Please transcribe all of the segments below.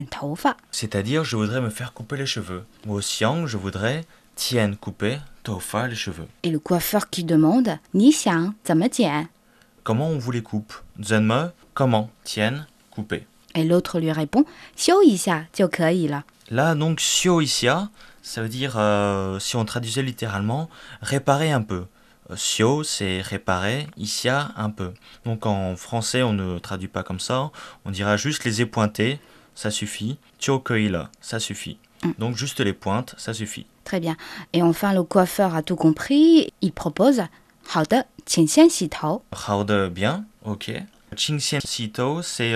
头发 C'est-à-dire, je voudrais me faire couper les cheveux. 我想, je voudrais, 剪 couper, 头发 les cheveux. et le coiffeur qui demande 你想怎么剪 Comment on vous les coupe? 怎么 comment? 剪 couper. et l'autre lui répond 修一下就可以了 Là, donc, xiao ça veut dire, si on traduisait littéralement, réparer un peu. Xio, c'est réparer, ixia, un peu. Donc en français, on ne traduit pas comme ça. On dira juste les épointés, ça suffit. Chiokeila, ça suffit. Donc juste les pointes, ça suffit. Très bien. Et enfin, le coiffeur a tout compris. Il propose 好的，请先洗头。 Hao de bien, ok. Qingxian sito, c'est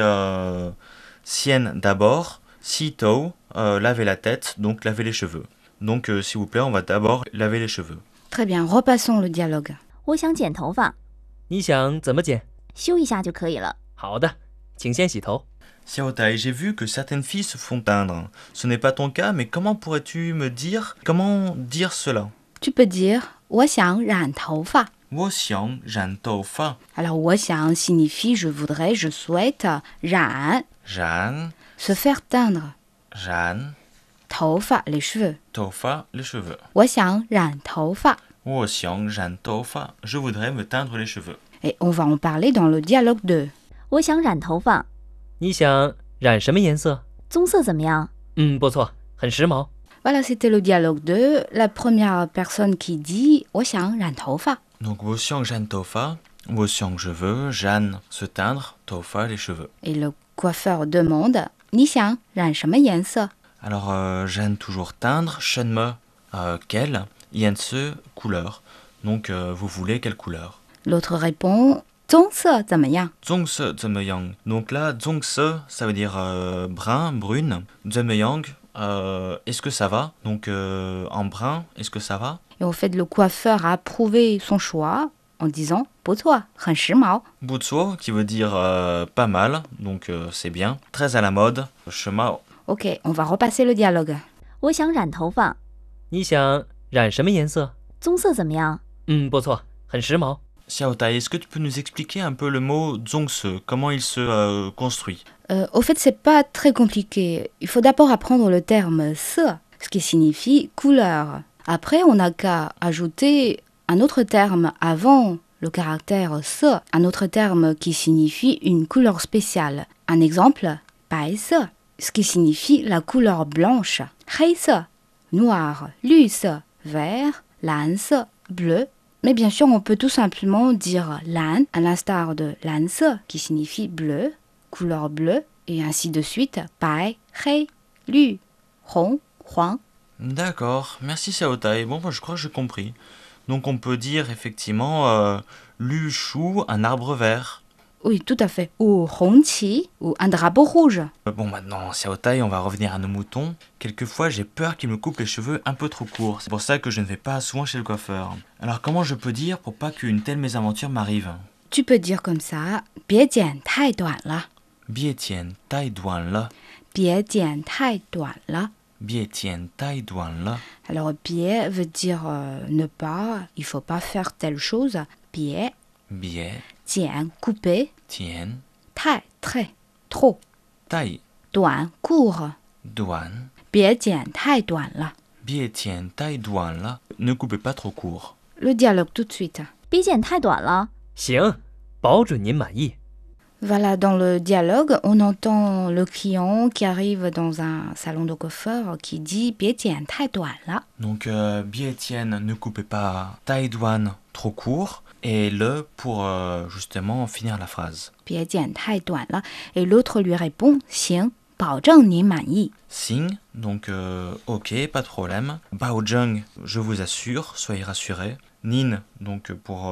sien d'abord, sito, laver la tête, donc laver les cheveux. Donc s'il vous plaît, on va d'abord laver les cheveux. Très bien, repassons le dialogue. 我想剪头发， 你想怎么剪？ 修一下就可以了。 好的，请先洗头。 Xiaotai, j'ai vu que certaines filles se font teindre. Ce n'est pas ton cas, mais comment pourrais-tu me dire comment dire cela? Tu peux dire 我想染头发。 Wo xiang ran dou fa. Alors, 我想 signifie je voudrais, je souhaite, 染 Ran, se faire teindre, ran, 头发 les cheveux. dou fa, les cheveux. 我想染头发 Wo xiang ran dou fa. Je voudrais me teindre les cheveux. Et on va en parler dans le dialogue 2. 我想染头发， 你想染什么颜色？ 棕色怎么样？ 不错，很时髦。 Voilà, c'était le dialogue 2. La première personne qui dit 我想染头发 Donc wo xiang ran dou fa. Wo xiang je veux, jan se teindre, dou fa les cheveux. Et le coiffeur demande 你想染什么颜色 Alors jan toujours teindre, shen me quelle, yan se couleur. Donc vous voulez quelle couleur? L'autre répond 棕色怎么样 Zongse zemeyang. Donc là, zongse, ça veut dire brun, brune. Zemeyang, est-ce que ça va? Donc en brun, est-ce que ça va? Et au fait, le coiffeur a approuvé son choix en disant 不错，很时髦 Butsuo, qui veut dire pas mal, donc c'est bien. Très à la mode, shemao. Ok, on va repasser le dialogue. 我想染头发， 你想染什么颜色？ 棕色怎么样？ 不错，很时髦。 Xiaotai, est-ce que tu peux nous expliquer un peu le mot zongse, comment il se construit? Au fait, c'est pas très compliqué. Il faut d'abord apprendre le terme se, ce qui signifie couleur. Après, on n'a qu'à ajouter un autre terme avant le caractère se, un autre terme qui signifie une couleur spéciale. Un exemple, 白色, ce qui signifie la couleur blanche. 黑色, noir, 绿色, vert, 蓝色, bleu. Mais bien sûr, on peut tout simplement dire lan, à l'instar de 蓝色, qui signifie bleu, couleur bleue, et ainsi de suite, 白, 黑, 绿, 红, 黄. D'accord, merci Xiaotai. Bon, moi je crois que j'ai compris. Donc on peut dire effectivement lu chou, un arbre vert. Oui, tout à fait. Ou 红旗, ou un drapeau rouge. Bon, maintenant, Xiaotai, on va revenir à nos moutons. Quelquefois, j'ai peur qu'il me coupe les cheveux un peu trop courts. C'est pour ça que je ne vais pas souvent chez le coiffeur. Alors, comment je peux dire pour pas qu'une telle mésaventure m'arrive? Tu peux dire comme ça, 别剪太短了. Bietian tai douan la. 别剪太短了. Bietian tai douan la. Alors, 别 veut dire ne pas, il faut pas faire telle chose. 别, Bie, 剪 couper, tien, 太 très, trop. tai, 短 court. douan. 别剪太短了. Bietian tai douan la. Ne coupez pas trop court. Le dialogue tout de suite. 别剪太短了。 行，保准您满意。 Voilà, dans le dialogue, on entend le client qui arrive dans un salon de coiffeur qui dit 别剪太短了. Donc, bietian, ne coupez pas tai douan trop court. Et le pour justement finir la phrase. 别剪太短了. Et l'autre lui répond 行，保证您满意. Sing, donc ok, pas de problème. Baojeng, je vous assure, soyez rassurés. Nin, donc pour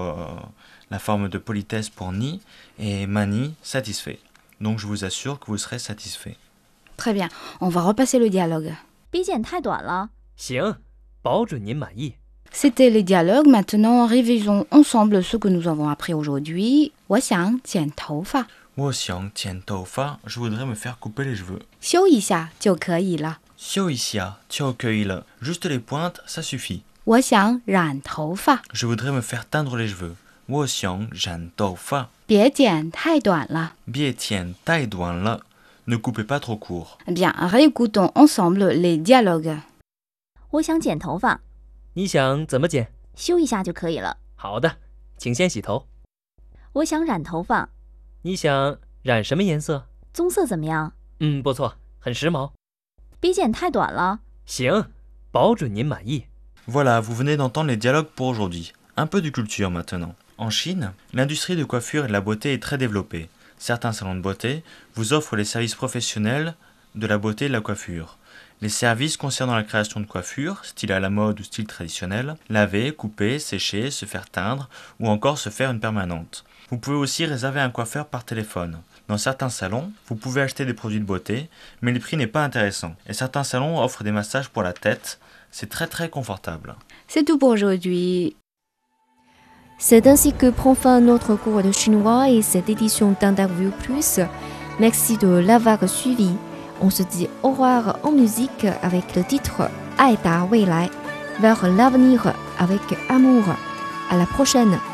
la forme de politesse pour ni. Et mani, satisfait. Donc je vous assure que vous serez satisfait. Très bien, on va repasser le dialogue. 别剪太短了。 行，保准您满意。 C'était les dialogues, maintenant révisons ensemble ce que nous avons appris aujourd'hui. 我想剪头发. Wo xiang tian dou fa, je voudrais me faire couper les cheveux. 修一下就可以了. Xiu xia, tiao le. Juste les pointes, ça suffit. 我想染头发. Je voudrais me faire teindre les cheveux. Wo xiang ran dou fa. 别剪太短了. Bietian tai douan la. Ne coupez pas trop court. Bien, réécoutons ensemble les dialogues. 我想剪头发， 你想怎么剪？ 修一下就可以了。 好的，请先洗头。 我想染头发， 你想染什么颜色？ 棕色怎么样？ 不错，很时髦。 比剪太短了。 行，保准您满意。 Voilà, vous venez d'entendre les dialogues pour aujourd'hui. Un peu de culture maintenant. En Chine, l'industrie de coiffure et de la beauté est très développée. Certains salons de beauté vous offrent les services professionnels de la beauté et de la coiffure. Les services concernant la création de coiffure, style à la mode ou style traditionnel, laver, couper, sécher, se faire teindre ou encore se faire une permanente. Vous pouvez aussi réserver un coiffeur par téléphone. Dans certains salons, vous pouvez acheter des produits de beauté, mais le prix n'est pas intéressant. Et certains salons offrent des massages pour la tête. C'est très très confortable. C'est tout pour aujourd'hui. C'est ainsi que prend fin notre cours de chinois et cette édition d'Interview Plus. Merci de l'avoir suivi. On se dit au revoir en musique avec le titre Ai Da Wei Lai, vers l'avenir avec amour. À la prochaine.